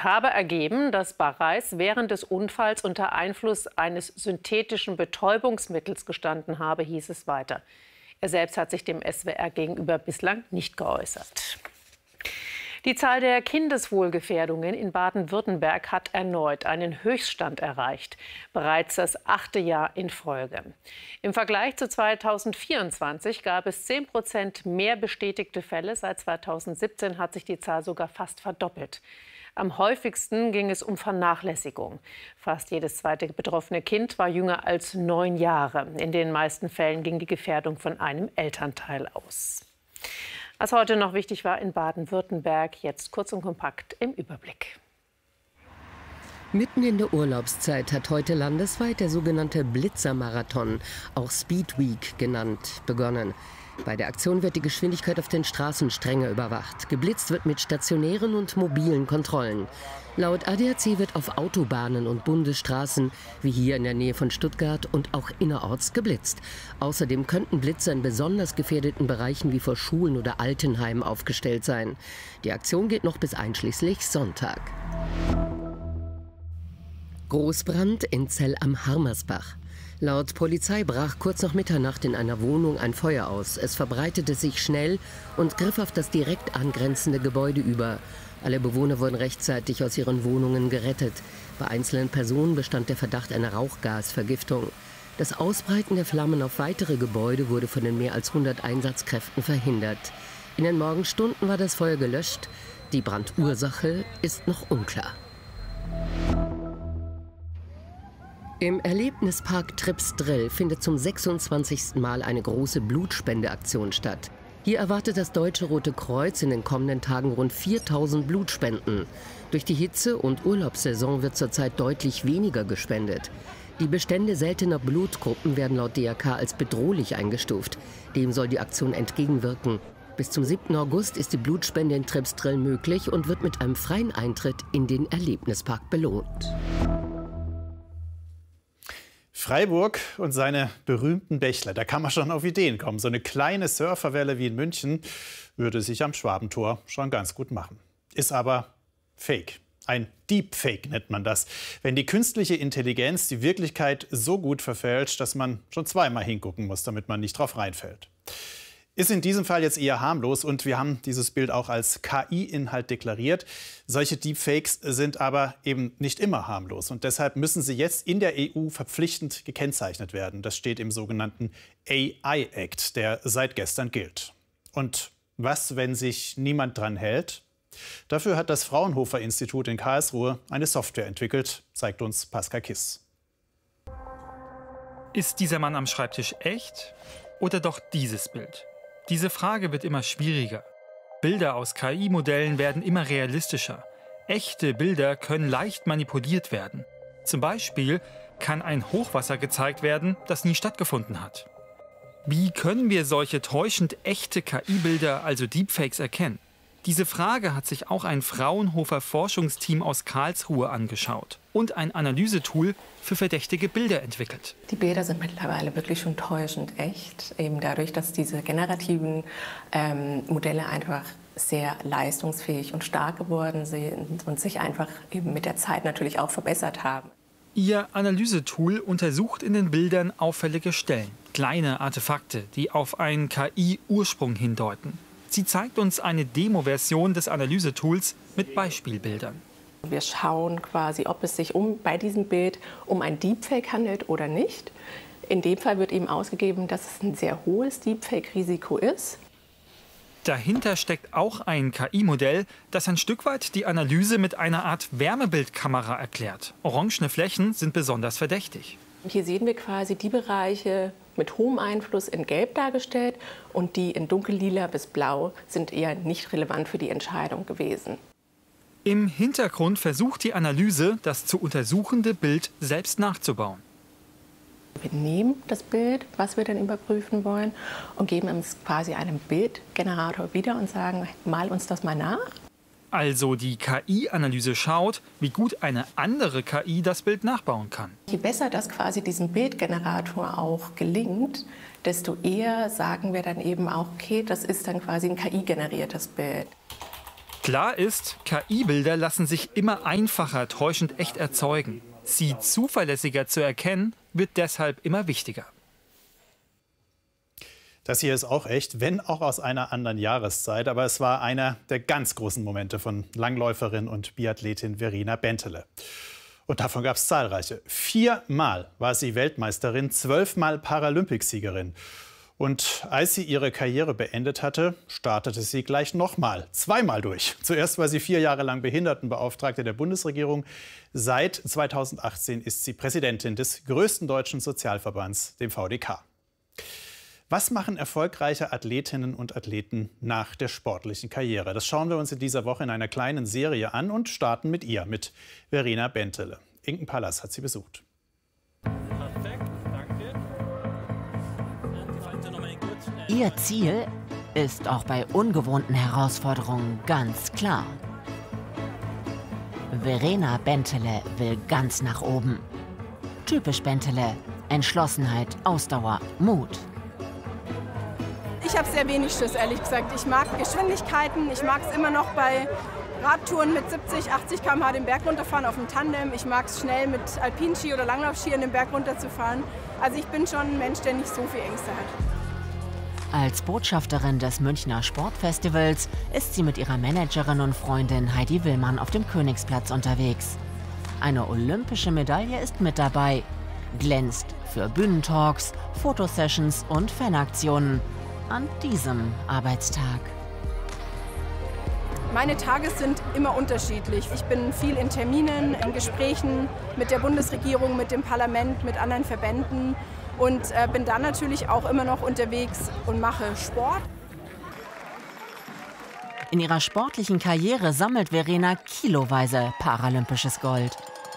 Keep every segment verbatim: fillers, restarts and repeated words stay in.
habe ergeben, dass Barreis während des Unfalls unter Einfluss eines synthetischen Betäubungsmittels gestanden habe, hieß es weiter. Er selbst hat sich dem S W R gegenüber bislang nicht geäußert. Die Zahl der Kindeswohlgefährdungen in Baden-Württemberg hat erneut einen Höchststand erreicht, bereits das achte Jahr in Folge. Im Vergleich zu zweitausendvierundzwanzig gab es zehn Prozent mehr bestätigte Fälle. Seit zweitausendsiebzehn hat sich die Zahl sogar fast verdoppelt. Am häufigsten ging es um Vernachlässigung. Fast jedes zweite betroffene Kind war jünger als neun Jahre. In den meisten Fällen ging die Gefährdung von einem Elternteil aus. Was heute noch wichtig war in Baden-Württemberg, jetzt kurz und kompakt im Überblick. Mitten in der Urlaubszeit hat heute landesweit der sogenannte Blitzermarathon, auch Speed Week genannt, begonnen. Bei der Aktion wird die Geschwindigkeit auf den Straßen strenger überwacht. Geblitzt wird mit stationären und mobilen Kontrollen. Laut A D A C wird auf Autobahnen und Bundesstraßen, wie hier in der Nähe von Stuttgart, und auch innerorts geblitzt. Außerdem könnten Blitzer in besonders gefährdeten Bereichen wie vor Schulen oder Altenheimen aufgestellt sein. Die Aktion geht noch bis einschließlich Sonntag. Großbrand in Zell am Harmersbach. Laut Polizei brach kurz nach Mitternacht in einer Wohnung ein Feuer aus. Es verbreitete sich schnell und griff auf das direkt angrenzende Gebäude über. Alle Bewohner wurden rechtzeitig aus ihren Wohnungen gerettet. Bei einzelnen Personen bestand der Verdacht einer Rauchgasvergiftung. Das Ausbreiten der Flammen auf weitere Gebäude wurde von den mehr als hundert Einsatzkräften verhindert. In den Morgenstunden war das Feuer gelöscht. Die Brandursache ist noch unklar. Im Erlebnispark Tripsdrill findet zum sechsundzwanzigsten Mal eine große Blutspendeaktion statt. Hier erwartet das Deutsche Rote Kreuz in den kommenden Tagen rund viertausend Blutspenden. Durch die Hitze- und Urlaubssaison wird zurzeit deutlich weniger gespendet. Die Bestände seltener Blutgruppen werden laut D R K als bedrohlich eingestuft. Dem soll die Aktion entgegenwirken. Bis zum siebten August ist die Blutspende in Tripsdrill möglich und wird mit einem freien Eintritt in den Erlebnispark belohnt. Freiburg und seine berühmten Bächler, da kann man schon auf Ideen kommen. So eine kleine Surferwelle wie in München würde sich am Schwabentor schon ganz gut machen. Ist aber fake. Ein Deepfake nennt man das. Wenn die künstliche Intelligenz die Wirklichkeit so gut verfälscht, dass man schon zweimal hingucken muss, damit man nicht drauf reinfällt. Ist in diesem Fall jetzt eher harmlos und wir haben dieses Bild auch als K I-Inhalt deklariert. Solche Deepfakes sind aber eben nicht immer harmlos und deshalb müssen sie jetzt in der E U verpflichtend gekennzeichnet werden. Das steht im sogenannten A I-Act, der seit gestern gilt. Und was, wenn sich niemand dran hält? Dafür hat das Fraunhofer-Institut in Karlsruhe eine Software entwickelt, zeigt uns Pascal Kiss. Ist dieser Mann am Schreibtisch echt oder doch dieses Bild? Diese Frage wird immer schwieriger. Bilder aus K I-Modellen werden immer realistischer. Echte Bilder können leicht manipuliert werden. Zum Beispiel kann ein Hochwasser gezeigt werden, das nie stattgefunden hat. Wie können wir solche täuschend echte K I-Bilder, also Deepfakes, erkennen? Diese Frage hat sich auch ein Fraunhofer-Forschungsteam aus Karlsruhe angeschaut und ein Analysetool für verdächtige Bilder entwickelt. Die Bilder sind mittlerweile wirklich schon täuschend echt, eben dadurch, dass diese generativen ähm, Modelle einfach sehr leistungsfähig und stark geworden sind und sich einfach eben mit der Zeit natürlich auch verbessert haben. Ihr Analysetool untersucht in den Bildern auffällige Stellen, kleine Artefakte, die auf einen K I-Ursprung hindeuten. Sie zeigt uns eine Demo-Version des Analysetools mit Beispielbildern. Wir schauen quasi, ob es sich um, bei diesem Bild um ein Deepfake handelt oder nicht. In dem Fall wird eben ausgegeben, dass es ein sehr hohes Deepfake-Risiko ist. Dahinter steckt auch ein K I-Modell, das ein Stück weit die Analyse mit einer Art Wärmebildkamera erklärt. Orangene Flächen sind besonders verdächtig. Hier sehen wir quasi die Bereiche mit hohem Einfluss in Gelb dargestellt und die in Dunkellila bis Blau sind eher nicht relevant für die Entscheidung gewesen. Im Hintergrund versucht die Analyse, das zu untersuchende Bild selbst nachzubauen. Wir nehmen das Bild, was wir dann überprüfen wollen, und geben es quasi einem Bildgenerator wieder und sagen, mal uns das mal nach. Also die K I-Analyse schaut, wie gut eine andere K I das Bild nachbauen kann. Je besser das quasi diesem Bildgenerator auch gelingt, desto eher sagen wir dann eben auch, okay, das ist dann quasi ein K I-generiertes Bild. Klar ist, K I-Bilder lassen sich immer einfacher täuschend echt erzeugen. Sie zuverlässiger zu erkennen, wird deshalb immer wichtiger. Das hier ist auch echt, wenn auch aus einer anderen Jahreszeit. Aber es war einer der ganz großen Momente von Langläuferin und Biathletin Verena Bentele. Und davon gab es zahlreiche. Viermal war sie Weltmeisterin, zwölfmal Paralympicsiegerin. Und als sie ihre Karriere beendet hatte, startete sie gleich nochmal, zweimal durch. Zuerst war sie vier Jahre lang Behindertenbeauftragte der Bundesregierung. Seit zweitausendachtzehn ist sie Präsidentin des größten deutschen Sozialverbands, dem V D K. Was machen erfolgreiche Athletinnen und Athleten nach der sportlichen Karriere? Das schauen wir uns in dieser Woche in einer kleinen Serie an und starten mit ihr, mit Verena Bentele. Inken Pallas hat sie besucht. Ihr Ziel ist auch bei ungewohnten Herausforderungen ganz klar. Verena Bentele will ganz nach oben. Typisch Bentele: Entschlossenheit, Ausdauer, Mut. Ich habe sehr wenig Schiss, ehrlich gesagt. Ich mag Geschwindigkeiten, ich mag es immer noch bei Radtouren mit siebzig, achtzig Kilometer pro Stunde den Berg runterfahren auf dem Tandem. Ich mag es schnell mit Alpinski oder Langlaufskiern den Berg runterzufahren. Also ich bin schon ein Mensch, der nicht so viel Ängste hat. Als Botschafterin des Münchner Sportfestivals ist sie mit ihrer Managerin und Freundin Heidi Willmann auf dem Königsplatz unterwegs. Eine olympische Medaille ist mit dabei, glänzt für Bühnentalks, Fotosessions und Fanaktionen an diesem Arbeitstag. Meine Tage sind immer unterschiedlich. Ich bin viel in Terminen, in Gesprächen mit der Bundesregierung, mit dem Parlament, mit anderen Verbänden. Und äh, bin dann natürlich auch immer noch unterwegs und mache Sport. In ihrer sportlichen Karriere sammelt Verena kiloweise paralympisches Gold.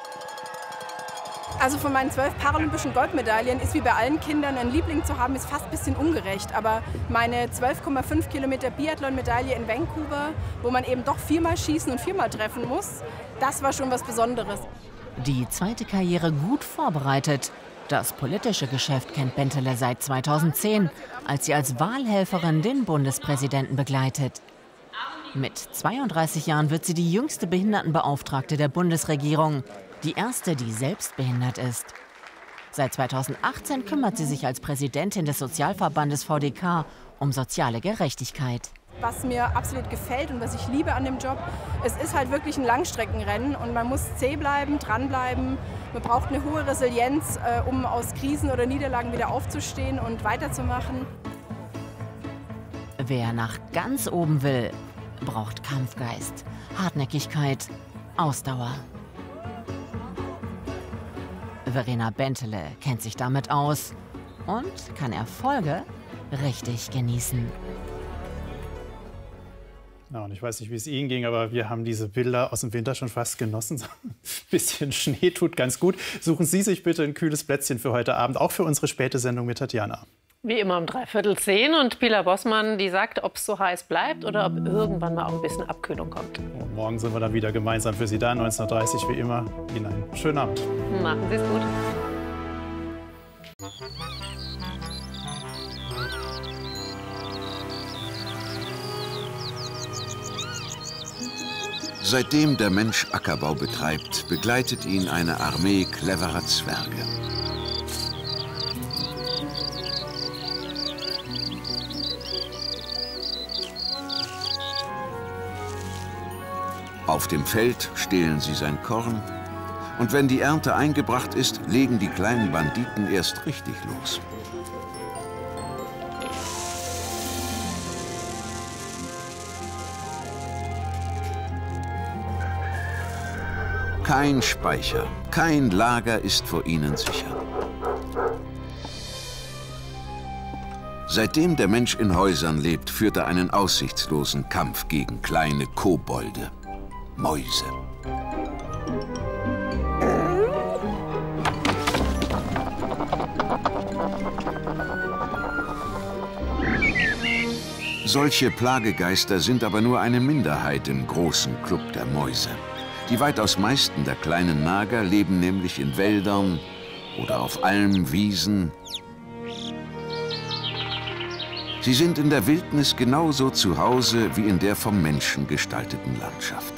Also von meinen zwölf paralympischen Goldmedaillen ist wie bei allen Kindern ein Liebling zu haben, ist fast ein bisschen ungerecht. Aber meine zwölf Komma fünf Kilometer Biathlon-Medaille in Vancouver, wo man eben doch viermal schießen und viermal treffen muss, das war schon was Besonderes. Die zweite Karriere gut vorbereitet. Das politische Geschäft kennt Bentele seit zweitausendzehn, als sie als Wahlhelferin den Bundespräsidenten begleitet. Mit zweiunddreißig Jahren wird sie die jüngste Behindertenbeauftragte der Bundesregierung, die erste, die selbst behindert ist. Seit zweitausendachtzehn kümmert sie sich als Präsidentin des Sozialverbandes V D K um soziale Gerechtigkeit. Was mir absolut gefällt und was ich liebe an dem Job, es ist halt wirklich ein Langstreckenrennen und man muss zäh bleiben, dranbleiben. Man braucht eine hohe Resilienz, äh, um aus Krisen oder Niederlagen wieder aufzustehen und weiterzumachen. Wer nach ganz oben will, braucht Kampfgeist, Hartnäckigkeit, Ausdauer. Verena Bentele kennt sich damit aus und kann Erfolge richtig genießen. Ja, und ich weiß nicht, wie es Ihnen ging, aber wir haben diese Bilder aus dem Winter schon fast genossen. Ein bisschen Schnee tut ganz gut. Suchen Sie sich bitte ein kühles Plätzchen für heute Abend, auch für unsere späte Sendung mit Tatjana. Wie immer um dreiviertel zehn. Und Pilar Bossmann, die sagt, ob es so heiß bleibt oder ob irgendwann mal auch ein bisschen Abkühlung kommt. Und morgen sind wir dann wieder gemeinsam für Sie da, neunzehn Uhr dreißig wie immer. Ihnen einen schönen Abend. Machen Sie es gut. Seitdem der Mensch Ackerbau betreibt, begleitet ihn eine Armee cleverer Zwerge. Auf dem Feld stehlen sie sein Korn und wenn die Ernte eingebracht ist, legen die kleinen Banditen erst richtig los. Kein Speicher, kein Lager ist vor ihnen sicher. Seitdem der Mensch in Häusern lebt, führt er einen aussichtslosen Kampf gegen kleine Kobolde, Mäuse. Solche Plagegeister sind aber nur eine Minderheit im großen Club der Mäuse. Die weitaus meisten der kleinen Nager leben nämlich in Wäldern oder auf Almen, Wiesen. Sie sind in der Wildnis genauso zu Hause wie in der vom Menschen gestalteten Landschaft.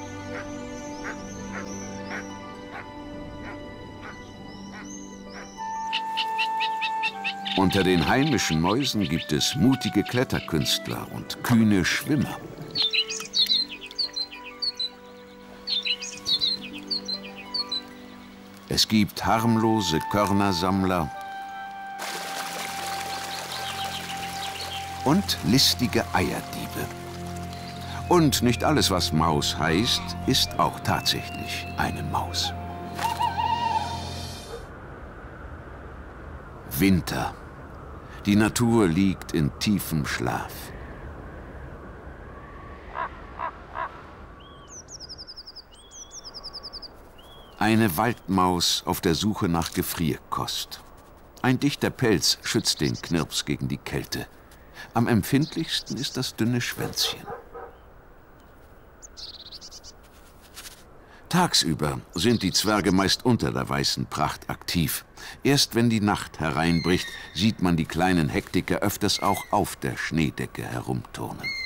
Unter den heimischen Mäusen gibt es mutige Kletterkünstler und kühne Schwimmer. Es gibt harmlose Körnersammler und listige Eierdiebe. Und nicht alles, was Maus heißt, ist auch tatsächlich eine Maus. Winter. Die Natur liegt in tiefem Schlaf. Eine Waldmaus auf der Suche nach Gefrierkost. Ein dichter Pelz schützt den Knirps gegen die Kälte. Am empfindlichsten ist das dünne Schwänzchen. Tagsüber sind die Zwerge meist unter der weißen Pracht aktiv. Erst wenn die Nacht hereinbricht, sieht man die kleinen Hektiker öfters auch auf der Schneedecke herumturnen.